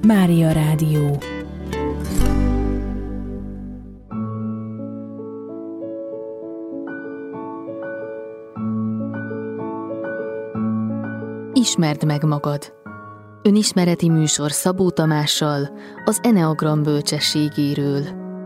Mária Rádió. Ismerd meg magad. Önismereti műsor Szabó Tamással az Eneagram bölcsességéről.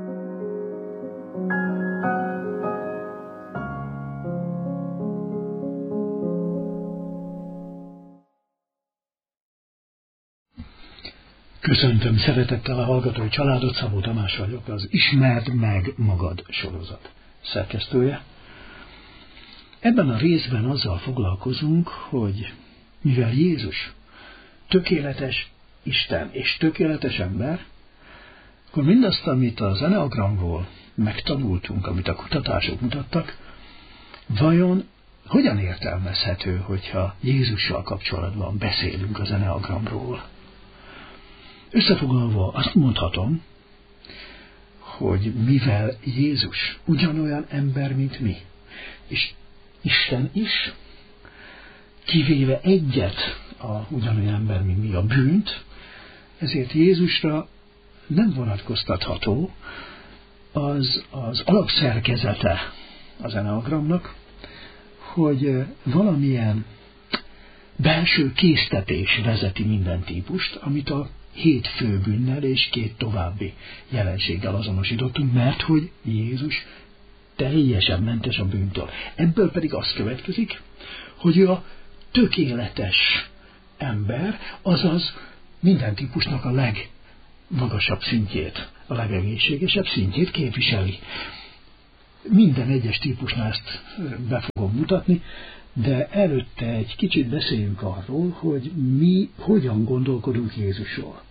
Köszöntöm szeretettel a hallgatói családot, Szabó Tamás vagyok, az Ismerd meg magad sorozat szerkesztője. Ebben a részben azzal foglalkozunk, hogy mivel Jézus tökéletes Isten és tökéletes ember, akkor mindazt, amit az Eneagramból megtanultunk, amit a kutatások mutattak, vajon hogyan értelmezhető, hogyha Jézussal kapcsolatban beszélünk az Eneagramról? Összefoglalva azt mondhatom, hogy mivel Jézus ugyanolyan ember, mint mi, és Isten is, kivéve egyet ugyanolyan ember, mint mi, a bűnt, ezért Jézusra nem vonatkoztatható az alapszerkezete az Eneagramnak, hogy valamilyen belső késztetés vezeti minden típust, amit a 7 főbűnnel és 2 további jelenséggel azonosítottunk, mert hogy Jézus teljesen mentes a bűntől. Ebből pedig az következik, hogy ő a tökéletes ember, azaz minden típusnak a legmagasabb szintjét, a legegészségesebb szintjét képviseli. Minden egyes típusnál ezt be fogom mutatni, de előtte egy kicsit beszéljünk arról, hogy mi hogyan gondolkodunk Jézusról.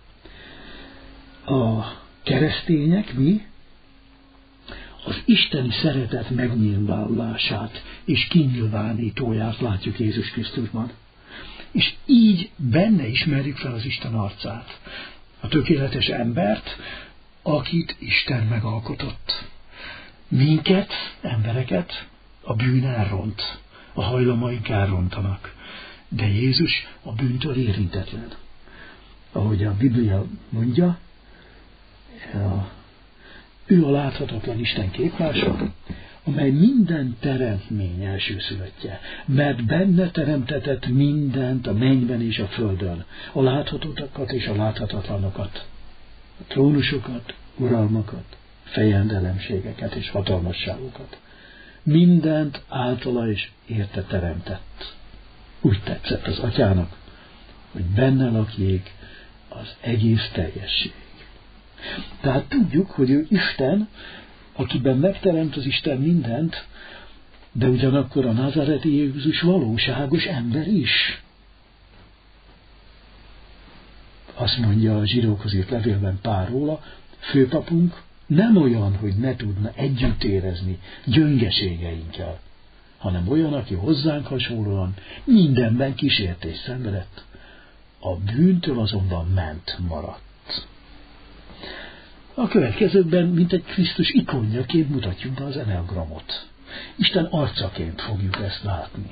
A keresztények mi az isteni szeretet megnyilvánulását és kinyilvánítóját látjuk Jézus Krisztusban. És így benne ismerjük fel az Isten arcát, a tökéletes embert, akit Isten megalkotott. Minket, embereket a bűn elront, a hajlamaink elrontanak, de Jézus a bűntől érintetlen. Ahogy a Biblia mondja, ő a láthatatlan Isten képmása, amely minden teremtmény elsőszülöttje, mert benne teremtetett mindent a mennyben és a földön, a láthatottakat és a láthatatlanokat, a trónusokat, uralmakat, fejedelemségeket és hatalmasságokat. Mindent általa és érte teremtett. Úgy tetszett az Atyának, hogy benne lakjék az egész teljesség. Tehát tudjuk, hogy ő Isten, akiben megteremt az Isten mindent, de ugyanakkor a názáreti Jézus valóságos ember is. Azt mondja a zsidókhoz írt levélben Pál róla, főpapunk nem olyan, hogy ne tudna együtt érezni gyöngeségeinkkel, hanem olyan, aki hozzánk hasonlóan mindenben kísértést szenvedett, a bűntől azonban ment maradt. A következőkben, mint egy Krisztus ikonjaként mutatjuk be az Eneagramot. Isten arcaként fogjuk ezt látni.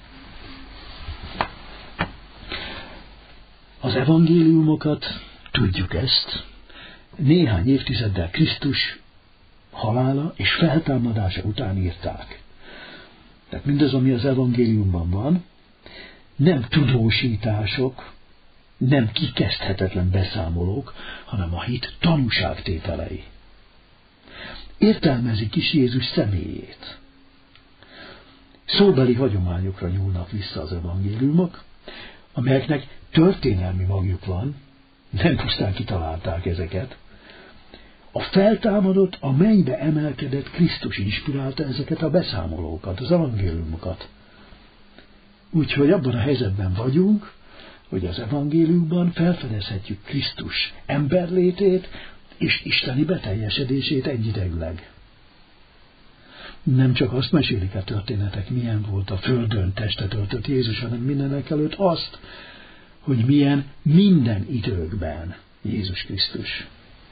Az evangéliumokat, tudjuk ezt, néhány évtizeddel Krisztus halála és feltámadása után írták. Tehát mindaz, ami az evangéliumban van, nem tudósítások, nem kikezdhetetlen beszámolók, hanem a hit tanúságtételei. Értelmezik is Jézus személyét. Szóbeli hagyományokra nyúlnak vissza az evangéliumok, amelyeknek történelmi magjuk van, nem pusztán kitalálták ezeket. A feltámadott, a mennybe emelkedett Krisztus inspirálta ezeket a beszámolókat, az evangéliumokat. Úgyhogy abban a helyzetben vagyunk, hogy az evangéliumban felfedezhetjük Krisztus emberlétét és isteni beteljesedését egyidejűleg. Nem csak azt mesélik a történetek, milyen volt a földön testet öltött Jézus, hanem mindenek előtt azt, hogy milyen minden időkben Jézus Krisztus.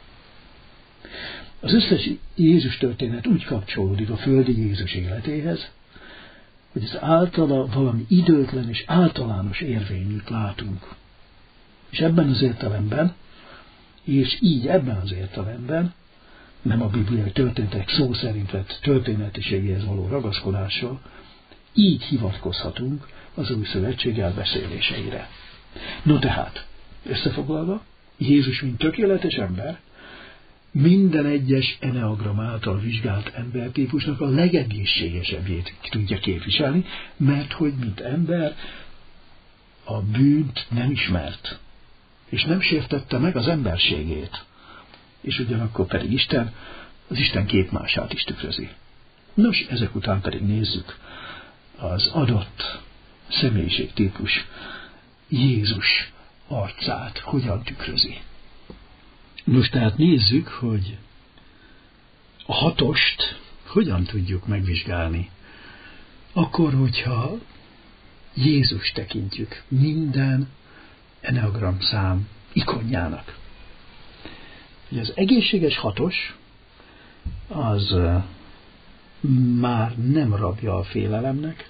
Az összes Jézus történet úgy kapcsolódik a földi Jézus életéhez, hogy az általa valami időtlen és általános érvényűt látunk. És ebben az értelemben És így ebben az értelemben, nem a bibliai történetek szó szerint vett történetiségéhez való ragaszkodással, így hivatkozhatunk az új szövetség elbeszéléseire. No tehát, összefoglalva, Jézus, mint tökéletes ember, minden egyes eneagram által vizsgált embertípusnak a legegészségesebbjét tudja képviselni, mert hogy, mint ember, a bűnt nem ismert, és nem sértette meg az emberségét, és ugyanakkor pedig Isten az Isten képmását is tükrözi. Nos, ezek után pedig nézzük az adott személyiségtípus Jézus arcát hogyan tükrözi. Most tehát nézzük, hogy a 6-ost hogyan tudjuk megvizsgálni. Akkor, hogyha Jézus tekintjük minden eneagram szám ikonjának. Ugye az egészséges 6-os az már nem rabja a félelemnek,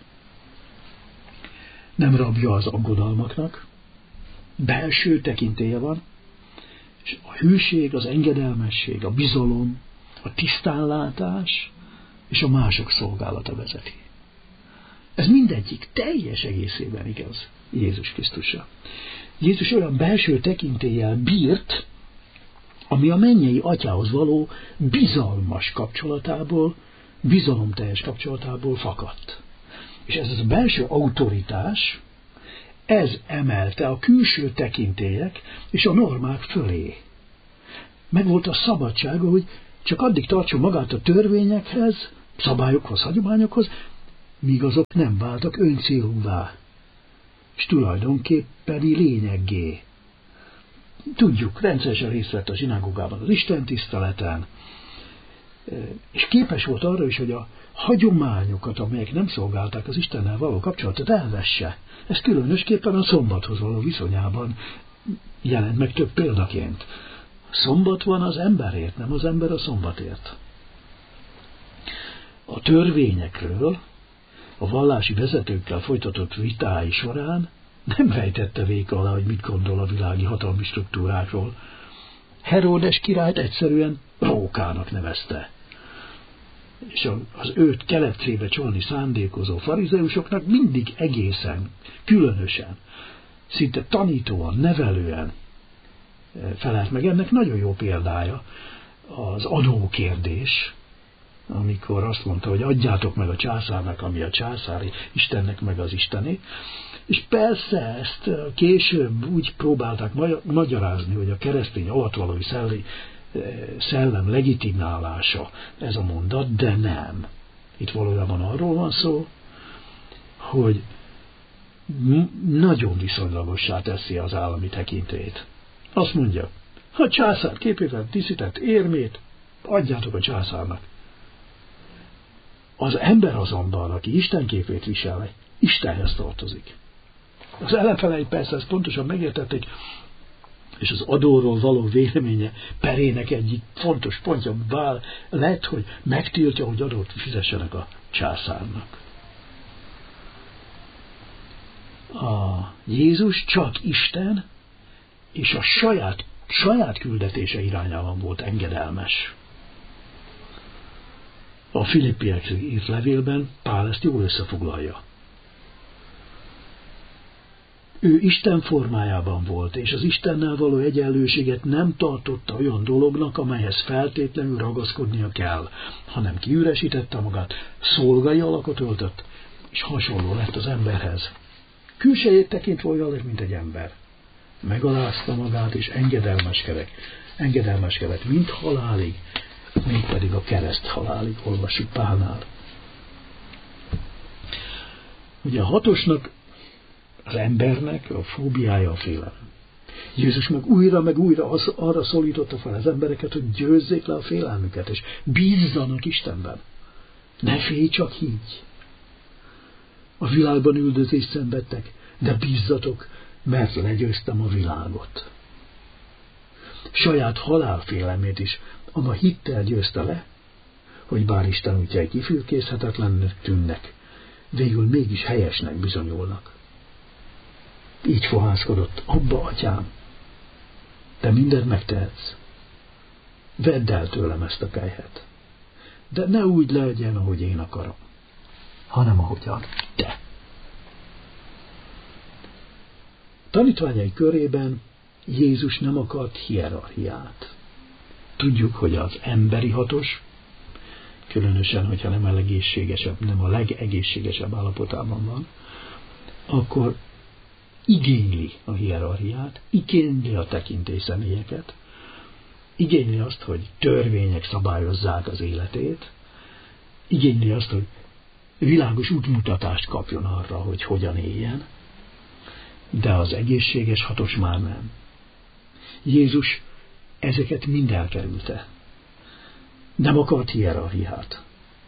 nem rabja az aggodalmaknak, belső tekintélye van, és a hűség, az engedelmesség, a bizalom, a tisztánlátás és a mások szolgálata vezeti. Ez mindegyik teljes egészében igaz Jézus Krisztusra. Jézus olyan belső tekintéllyel bírt, ami a mennyei atyához való bizalmas kapcsolatából, bizalomteljes kapcsolatából fakadt. És ez a belső autoritás, ez emelte a külső tekintélyek és a normák fölé. Megvolt a szabadsága, hogy csak addig tartson magát a törvényekhez, szabályokhoz, hagyományokhoz, míg azok nem váltak öncélúvá, és tulajdonképpeni lényeggé. Tudjuk, rendszeresen részt vett a zsinagógában az istentiszteleten, és képes volt arra is, hogy a hagyományokat, amelyek nem szolgálták az Istennel való kapcsolatot, elvesse. Ez különösképpen a szombathoz való viszonyában jelent meg több példaként. A szombat van az emberért, nem az ember a szombatért. A törvényekről, a vallási vezetőkkel folytatott vitái során nem vejtette véka alá, hogy mit gondol a világi hatalmi struktúrákról. Heródes királyt egyszerűen rókának nevezte. És az őt kelepcébe csolni szándékozó farizeusoknak mindig egészen, különösen, szinte tanítóan, nevelően felelt meg. Ennek nagyon jó példája az adókérdés, amikor azt mondta, hogy adjátok meg a császárnak, ami a császári, Istennek meg az isteni. És persze ezt később úgy próbálták magyarázni, hogy a keresztény alatvalói szellem legitimálása ez a mondat, de nem. Itt valójában arról van szó, hogy nagyon viszonylagossá teszi az állami tekintélyt. Azt mondja, ha a császár képében díszített érmét adjátok a császárnak. Az ember azonban, aki Isten képét visel, Istenhez tartozik. Az ellenfelei persze ezt pontosan megértették, és az adóról való véleménye perének egyik fontos pontja lett, hogy megtiltja, hogy adót fizessenek a császárnak. A Jézus csak Isten és a saját küldetése irányában volt engedelmes. A Filippiekre írt levélben Pál ezt jól összefoglalja. Ő Isten formájában volt, és az Istennel való egyenlőséget nem tartotta olyan dolognak, amelyhez feltétlenül ragaszkodnia kell, hanem kiüresítette magát, szolgai alakot öltött, és hasonló lett az emberhez. Külsejét tekintve olyan lett, mint egy ember. Megalázta magát, és engedelmeskedett, mint halálig, mégpedig a kereszt halálig, olvassuk Pálnál. Ugye a 6-osnak, az embernek a fóbiája a félelem. Jézus meg újra arra szólította fel az embereket, hogy győzzék le a félelmüket, és bízzanak Istenben. Ne félj, csak higgy. A világban üldözést szenvedtek, de bízzatok, mert legyőztem a világot. Saját halálfélelmét is a hittel győzte le, hogy bár Isten útjai kifürkészhetetlennek tűnnek, végül mégis helyesnek bizonyulnak. Így fohászkodott, abba, atyám, Te mindent megtehetsz. Vedd el tőlem ezt a kelyhet. De ne úgy legyen, ahogy én akarom, hanem ahogyan te. Tanítványai körében Jézus nem akart hierarchiát. Tudjuk, hogy az emberi hatos, különösen, hogyha nem a legegészségesebb, nem a legegészségesebb állapotában van, akkor igényli a hierarchiát, igényli a tekintélyszemélyeket, igényli azt, hogy törvények szabályozzák az életét, igényli azt, hogy világos útmutatást kapjon arra, hogy hogyan éljen, de az egészséges hatos már nem. Jézus ezeket mind elkerülte. Nem akart hierarchiát.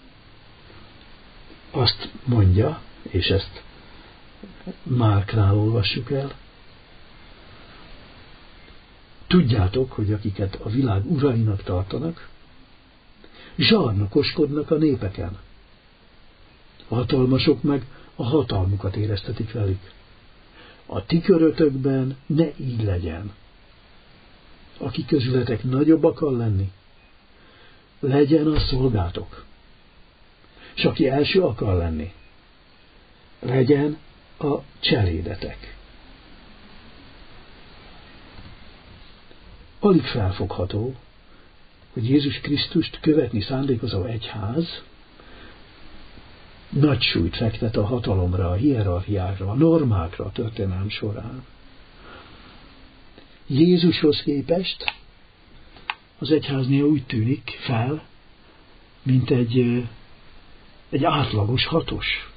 Azt mondja, és ezt Márknál olvassuk el, tudjátok, hogy akiket a világ urainak tartanak, zsarnokoskodnak a népeken. A hatalmasok meg a hatalmukat éreztetik velük. A ti körötökben ne így legyen. Aki közületek nagyobb akar lenni, legyen a szolgátok. És aki első akar lenni, legyen a cselédetek. Alig felfogható, hogy Jézus Krisztust követni szándékozó egyház nagy súlyt fektet a hatalomra, a hierarchiákra, a normákra a történelem során. Jézushoz képest az egyháznél úgy tűnik fel, mint egy átlagos hatos.